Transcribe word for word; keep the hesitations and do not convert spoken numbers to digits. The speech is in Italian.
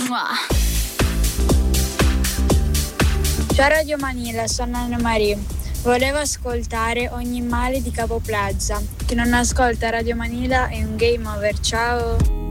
Ciao Radio Manila, sono Anna Maria. Volevo ascoltare Ogni male di Capo Plaza. Chi non ascolta Radio Manila è un game over. Ciao.